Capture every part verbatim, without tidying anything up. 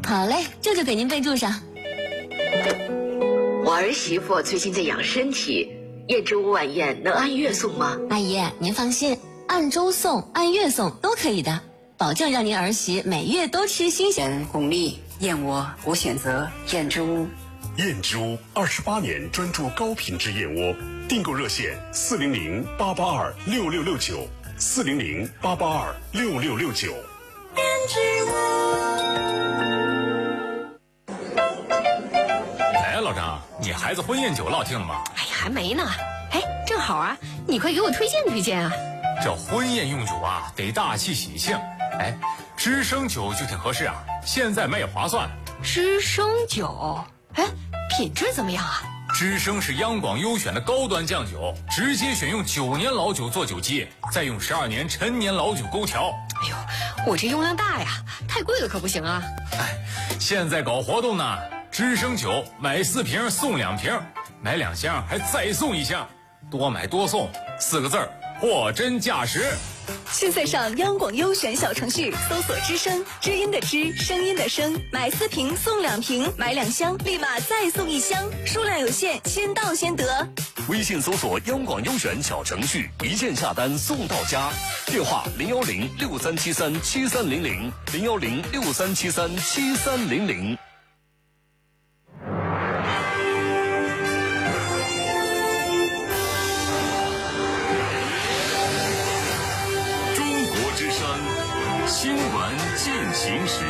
好嘞，这就给您备注上。 我儿媳妇最近在养身体，燕之屋晚宴能按月送吗？ 阿姨，您放心，按周送、按月送都可以的，保证让您儿媳每月都吃新鲜。 巩俐，燕窝，我选择燕之屋。 燕之屋二十八年专注高品质燕窝，订购热线四零零八八二六六六九，四零零八八二六六六九。 燕之屋。 哎，老张，你孩子婚宴酒落定了吗？ 哎呀，还没呢。哎，正好啊，你快给我推荐推荐啊。 这婚宴用酒啊，得大气喜庆。哎，知生酒就挺合适啊，现在卖也划算。 知生酒，哎，品质怎么样啊？ 知生是央广优选的高端酱酒，直接选用九年老酒做酒基，再用十二年陈年老酒勾调。 哎呦，我这用量大呀，太贵了可不行啊。 哎，现在搞活动呢，知生酒买四瓶送两瓶，买两箱还再送一箱，多买多送，四个字儿，货真价实。 现在上央广优选小程序搜索知声，知音的知，声音的声，买四瓶送两瓶，买两箱立马再送一箱，数量有限，先到先得。 微信搜索央广优选小程序，一键下单送到家。电话零幺零六三七三七三零零零幺零六三七三七三零零。 之声新闻进行时。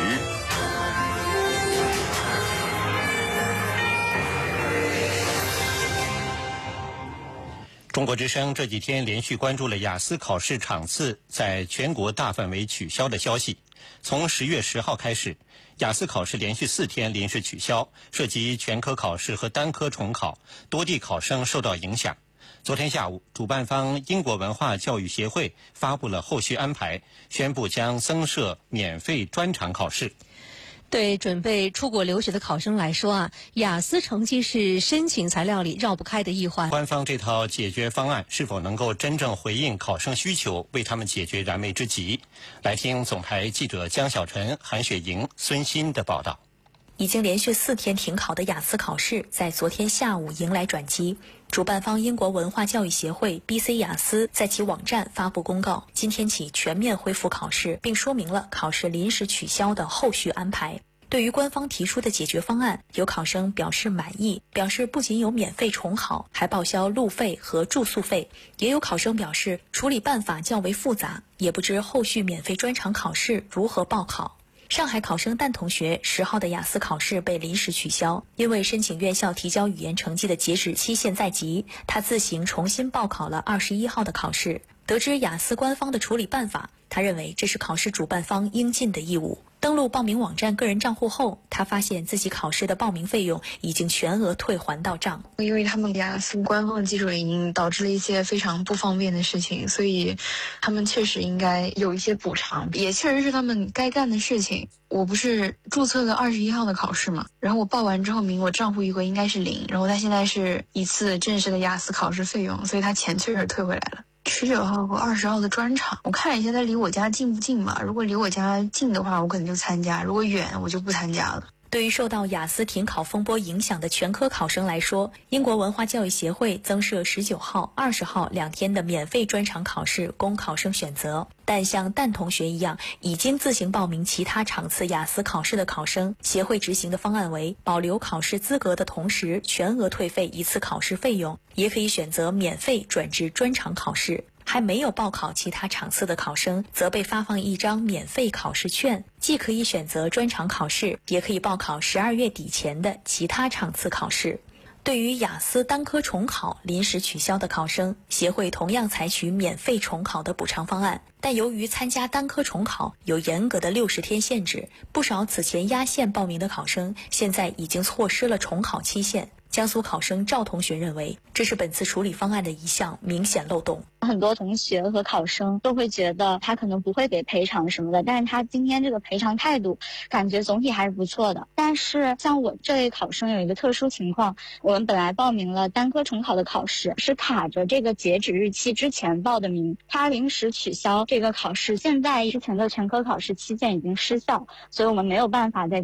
中国之声这几天连续关注了雅思考试场次在全国大范围取消的消息。从十月十号开始，雅思考试连续四天临时取消，涉及全科考试和单科重考，多地考生受到影响。昨天下午，主办方英国文化教育协会发布了后续安排，宣布将增设免费专场考试。 对准备出国留学的考生来说啊，雅思成绩是申请材料里绕不开的一环。 官方这套解决方案是否能够真正回应考生需求，为他们解决燃眉之急？来听总台记者江小晨、韩雪莹、孙鑫的报道。 已经连续四天停考的雅思考试在昨天下午迎来转机。主办方英国文化教育协会 B C 雅思在其网站发布公告，今天起全面恢复考试，并说明了考试临时取消的后续安排。对于官方提出的解决方案，有考生表示满意，表示不仅有免费重考，还报销路费和住宿费。也有考生表示处理办法较为复杂，也不知后续免费专场考试如何报考。上海考生蛋同学十号的雅思考试被临时取消，因为申请院校提交语言成绩的截止期限在即，他自行重新报考了二十一号的考试。得知雅思官方的处理办法，他认为这是考试主办方应尽的义务。登录报名网站个人账户后，他发现自己考试的报名费用已经全额退还到账。 因为他们雅思官方的技术原因导致了一些非常不方便的事情，所以他们确实应该有一些补偿，也确实是他们该干的事情。我不是注册了二十一号的考试嘛，然后我报完之后名我账户余额应该是零，然后他现在是一次正式的雅思考试费用，所以他钱确实退回来了。十九号和二十号的专场，我看一下它离我家近不近吧。如果离我家近的话，我可能就参加；如果远，我就不参加了。 对于受到雅思停考风波影响的全科考生来说，英国文化教育协会增设十九号、二十号两天的免费专场考试供考生选择。但像蛋同学一样已经自行报名其他场次雅思考试的考生，协会执行的方案为保留考试资格的同时全额退费一次考试费用，也可以选择免费转至专场考试。还没有报考其他场次的考生则被发放一张免费考试券，既可以选择专场考试，也可以报考十二月底前的其他场次考试。对于雅思单科重考临时取消的考生，协会同样采取免费重考的补偿方案，但由于参加单科重考有严格的六十天限制，不少此前压线报名的考生现在已经错失了重考期限。江苏考生赵同学认为，这是本次处理方案的一项明显漏洞。 很多同学和考生都会觉得他可能不会给赔偿什么的，但是他今天这个赔偿态度感觉总体还是不错的。但是像我这类考生有一个特殊情况，我们本来报名了单科重考的考试，是卡着这个截止日期之前报的名，他临时取消这个考试，现在之前的全科考试期限已经失效，所以我们没有办法在